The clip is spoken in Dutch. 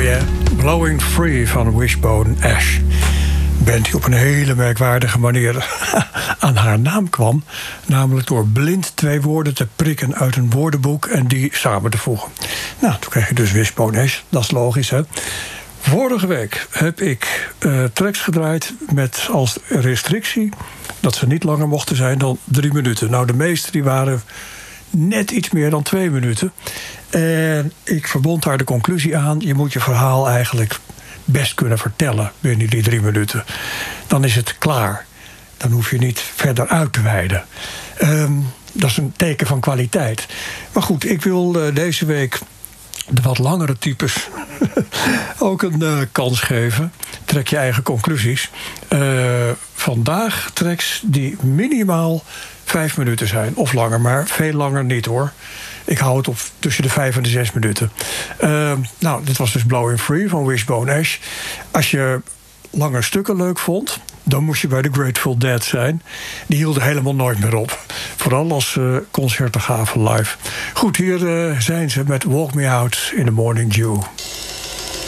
Yeah, Blowing Free van Wishbone Ash. Een band die op een hele merkwaardige manier aan haar naam kwam. Namelijk door blind 2 woorden te prikken uit een woordenboek en die samen te voegen. Nou, toen kreeg je dus Wishbone Ash. Dat is logisch, hè? Vorige week heb ik tracks gedraaid met als restrictie dat ze niet langer mochten zijn dan 3 minuten. Nou, de meeste die waren net iets meer dan 2 minuten. En ik verbond daar de conclusie aan: je moet je verhaal eigenlijk best kunnen vertellen binnen die 3 minuten. Dan is het klaar. Dan hoef je niet verder uit te wijden. Dat is een teken van kwaliteit. Maar goed, ik wil deze week de wat langere types ook een kans geven. Trek je eigen conclusies. Vandaag tracks die minimaal 5 minuten zijn. Of langer, maar veel langer niet hoor. Ik hou het op tussen de 5 en de 6 minuten. Nou, dit was dus Blowing Free van Wishbone Ash. Als je lange stukken leuk vond, dan moest je bij The Grateful Dead zijn. Die hielden helemaal nooit meer op. Vooral als concerten gaven live. Goed, hier zijn ze met Walk Me Out in the Morning Dew.